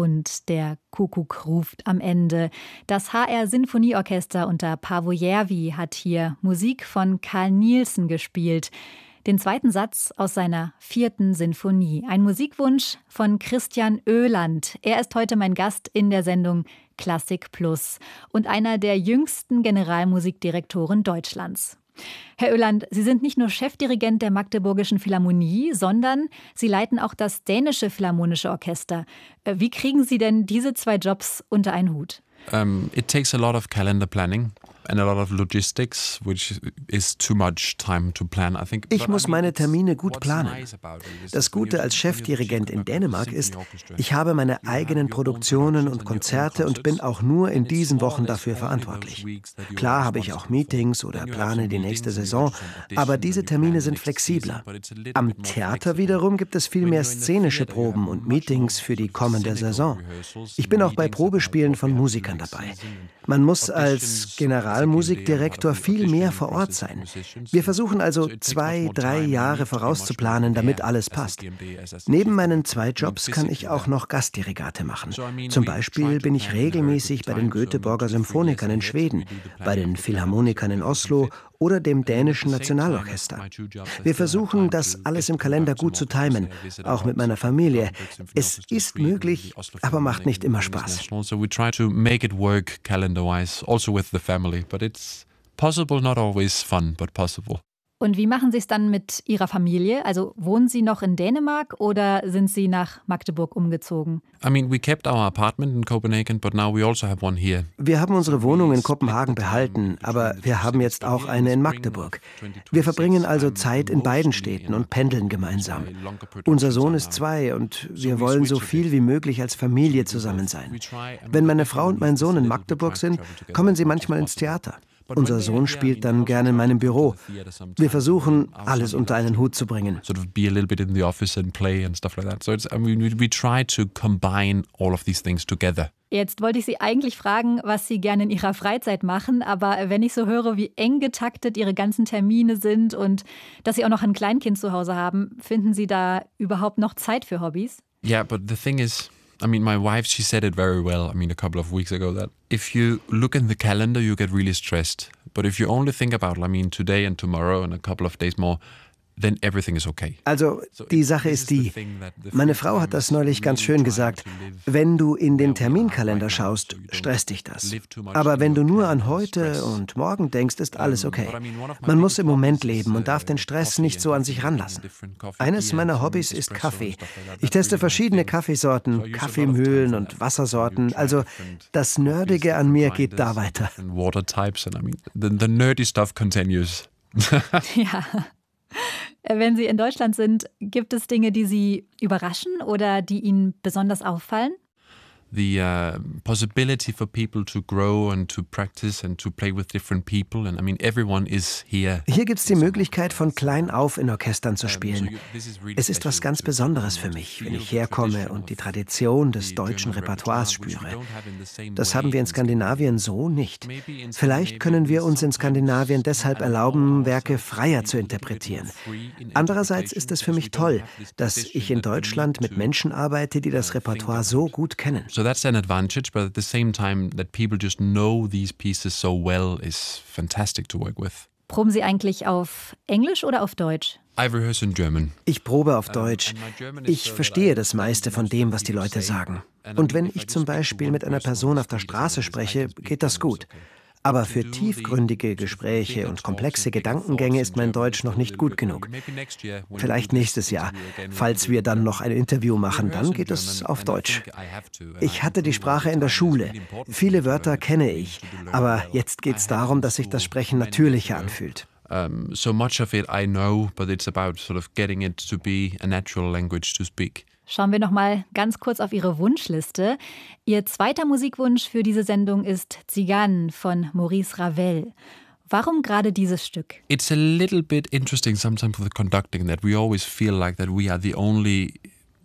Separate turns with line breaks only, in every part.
und der Kuckuck ruft am Ende. Das HR-Sinfonieorchester unter Paavo Järvi hat hier Musik von Carl Nielsen gespielt. Den zweiten Satz aus seiner 4. Sinfonie. Ein Musikwunsch von Christian Öland. Er ist heute mein Gast in der Sendung Klassik Plus und einer der jüngsten Generalmusikdirektoren Deutschlands. Herr Öland, Sie sind nicht nur Chefdirigent der Magdeburgischen Philharmonie, sondern Sie leiten auch das Dänische Philharmonische Orchester. Wie kriegen Sie denn diese 2 Jobs unter einen Hut?
It takes a lot of calendar planning and a lot of logistics, which is too much time to plan, I think.
Ich muss meine Termine gut planen. Das Gute als Chefdirigent in Dänemark ist, ich habe meine eigenen Produktionen und Konzerte und bin auch nur in diesen Wochen dafür verantwortlich. Klar habe ich auch Meetings oder plane die nächste Saison, aber diese Termine sind flexibler. Am Theater wiederum gibt es viel mehr szenische Proben und Meetings für die kommende Saison. Ich bin auch bei Probespielen von Musikern dabei. Man muss als Generalmusikdirektor viel mehr vor Ort sein. Wir versuchen also 2, 3 Jahre vorauszuplanen, damit alles passt. Neben meinen 2 Jobs kann ich auch noch Gastdirigate machen. Zum Beispiel bin ich regelmäßig bei den Göteborger Symphonikern in Schweden, bei den Philharmonikern in Oslo oder dem Dänischen Nationalorchester. Wir versuchen, das alles im Kalender gut zu timen, auch mit meiner Familie. Es ist möglich, aber macht nicht immer Spaß.
So we try to make it work calendar-wise, also with the family. But it's possible, not always fun, but possible.
Und wie machen Sie es dann mit Ihrer Familie? Also wohnen Sie noch in Dänemark oder sind Sie nach Magdeburg umgezogen?
I mean, we kept our apartment in Copenhagen, but now we also have one here.
Wir haben unsere Wohnung in Kopenhagen behalten, aber wir haben jetzt auch eine in Magdeburg. Wir verbringen also Zeit in beiden Städten und pendeln gemeinsam. Unser Sohn ist 2 und wir wollen so viel wie möglich als Familie zusammen sein. Wenn meine Frau und mein Sohn in Magdeburg sind, kommen sie manchmal ins Theater. Unser Sohn spielt dann gerne in meinem Büro. Wir versuchen, alles unter einen Hut zu bringen.
Sort of be a little bit in the office and play and stuff like that. So we try to combine all of these things together.
Jetzt wollte ich Sie eigentlich fragen, was Sie gerne in Ihrer Freizeit machen, aber wenn ich so höre, wie eng getaktet Ihre ganzen Termine sind und dass Sie auch noch ein Kleinkind zu Hause haben, finden Sie da überhaupt noch Zeit für Hobbys?
Yeah, but the thing is, I mean, my wife, she said it very well, I mean, a couple of weeks ago, that if you look in the calendar, you get really stressed. But if you only think about, I mean, today and tomorrow and a couple of days more, then everything is okay.
Also, die Sache ist die, meine Frau hat das neulich ganz schön gesagt, wenn du in den Terminkalender schaust, stresst dich das. Aber wenn du nur an heute und morgen denkst, ist alles okay. Man muss im Moment leben und darf den Stress nicht so an sich ranlassen. Eines meiner Hobbys ist Kaffee. Ich teste verschiedene Kaffeesorten, Kaffeemühlen und Wassersorten. Also, das Nerdige an mir geht da weiter.
Water types and I mean, the nerdy stuff continues.
Ja. Wenn Sie in Deutschland sind, gibt es Dinge, die Sie überraschen oder die Ihnen besonders auffallen?
The possibility for people to grow and to practice and to play with different people. And I mean, everyone is here.
Hier gibt es die Möglichkeit, von klein auf in Orchestern zu spielen. Es ist was ganz Besonderes für mich, wenn ich herkomme und die Tradition des deutschen Repertoires spüre. Das haben wir in Skandinavien so nicht. Vielleicht können wir uns in Skandinavien deshalb erlauben, Werke freier zu interpretieren. Andererseits ist es für mich toll, dass ich in Deutschland mit Menschen arbeite, die das Repertoire so gut kennen.
So that's an advantage, but at the same time that people just know these pieces so well is fantastic to work with.
Proben Sie eigentlich auf Englisch oder auf Deutsch?
I rehearse in German.
Ich probe auf Deutsch. Ich verstehe das meiste von dem, was die Leute sagen. Und wenn ich zum Beispiel mit einer Person auf der Straße spreche, geht das gut. Aber für tiefgründige Gespräche und komplexe Gedankengänge ist mein Deutsch noch nicht gut genug. Vielleicht nächstes Jahr. Falls wir dann noch ein Interview machen, dann geht es auf Deutsch. Ich hatte die Sprache in der Schule. Viele Wörter kenne ich. Aber jetzt geht es darum, dass sich das Sprechen natürlicher anfühlt.
So much of it I know, but it's about sort of getting it to be a natural language to speak.
Schauen wir noch mal ganz kurz auf Ihre Wunschliste. Ihr zweiter Musikwunsch für diese Sendung ist Tzigane von Maurice Ravel. Warum gerade dieses Stück?
It's a little bit interesting sometimes with the conducting that we always feel like that we are the only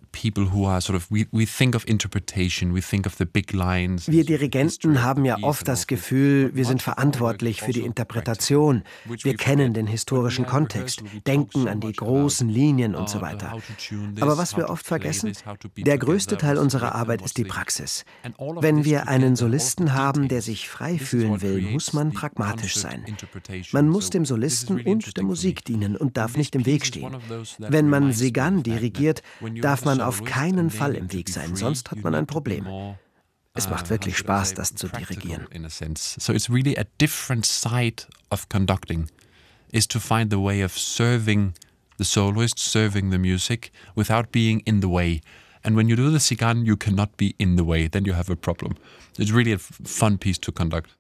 people who are sort of, we think of interpretation, we think of the big lines.
Wir Dirigenten haben ja oft das Gefühl, wir sind verantwortlich für die Interpretation. Wir kennen den historischen Kontext, denken an die großen Linien und so weiter. Aber was wir oft vergessen, der größte Teil unserer Arbeit ist die Praxis. Wenn wir einen Solisten haben, der sich frei fühlen will, muss man pragmatisch sein. Man muss dem Solisten und der Musik dienen und darf nicht im Weg stehen. Wenn man Segan dirigiert, darf man auf keinen Fall im Weg sein, sonst hat man ein Problem. Es macht wirklich Spaß, das zu dirigieren.
So it's really a different side of conducting, is to find the way of serving the soloist, serving the music, without being in the way. And when you do the Segan, you cannot be in the way, then you have a problem. It's really a fun piece to conduct.